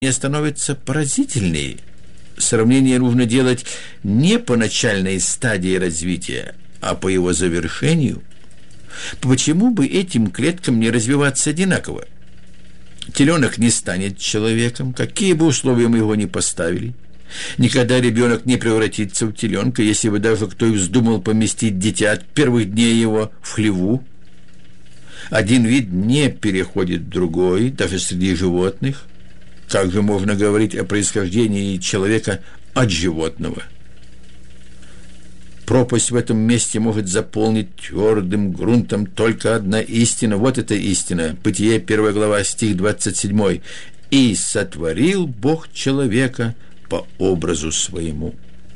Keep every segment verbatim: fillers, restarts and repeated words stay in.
становится поразительней. Сравнение нужно делать не по начальной стадии развития, а по его завершению. Почему бы этим клеткам не развиваться одинаково? Теленок не станет человеком, какие бы условия мы его ни поставили. Никогда ребенок не превратится в теленка, если бы даже кто и вздумал поместить дитя от первых дней его в хлеву. Один вид не переходит в другой, даже среди животных. Как же можно говорить о происхождении человека от животного? Пропасть в этом месте может заполнить твердым грунтом только одна истина. Вот эта истина. Бытие, первая глава, стих двадцать семь. «И сотворил Бог человека по образу своему».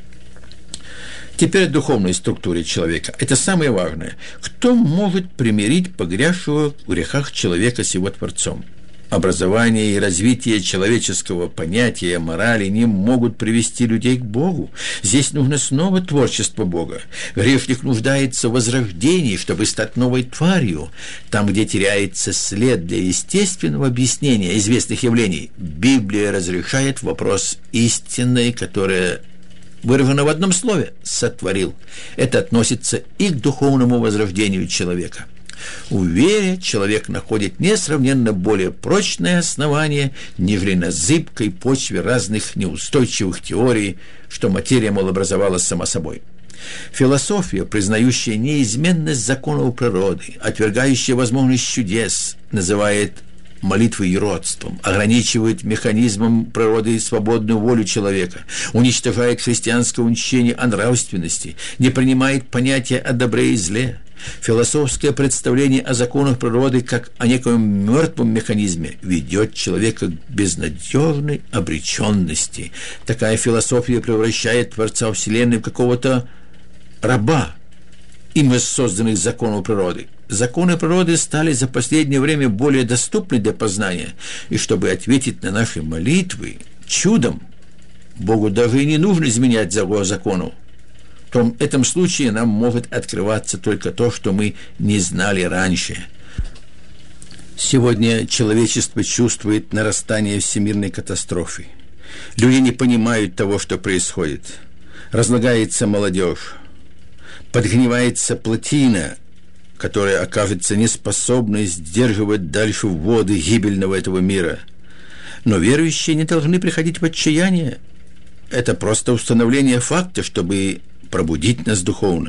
Теперь о духовной структуре человека. Это самое важное. Кто может примирить погрязшего в грехах человека с его Творцом? Образование и развитие человеческого понятия морали не могут привести людей к Богу. Здесь нужно снова творчество Бога. Грешник нуждается в возрождении, чтобы стать новой тварью. Там, где теряется след для естественного объяснения известных явлений, Библия разрешает вопрос истинный, которое выражено в одном слове «сотворил». Это относится и к духовному возрождению человека. В вере человек находит несравненно более прочное основание, нежели на зыбкой почве разных неустойчивых теорий, что материя, мол, образовалась сама собой. Философия, признающая неизменность законов природы, отвергающая возможность чудес, называет молитвой юродством, ограничивает механизмом природы свободную волю человека, уничтожает христианское учение о нравственности, не принимает понятия о добре и зле. Философское представление о законах природы как о неком мертвом механизме ведет человека к безнадежной обреченности. Такая философия превращает Творца Вселенной в какого-то раба им воссозданных законов природы. Законы природы стали за последнее время более доступны для познания, и чтобы ответить на наши молитвы чудом, Богу даже и не нужно изменять его закону. В этом случае нам может открываться только то, что мы не знали раньше. Сегодня человечество чувствует нарастание всемирной катастрофы. Люди не понимают того, что происходит. Разлагается молодежь. Подгнивается плотина, которая окажется неспособной сдерживать дальше воды гибельного этого мира. Но верующие не должны приходить в отчаяние. Это просто установление факта, чтобы пробудить нас духовно.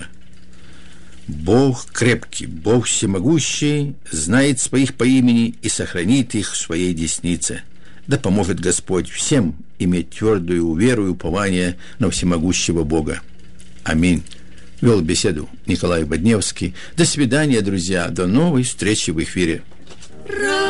Бог крепкий, Бог всемогущий, знает своих по имени и сохранит их в своей деснице. Да поможет Господь всем иметь твердую веру и упование на всемогущего Бога. Аминь. Вел беседу Николай Бодневский. До свидания, друзья. До новой встречи в эфире.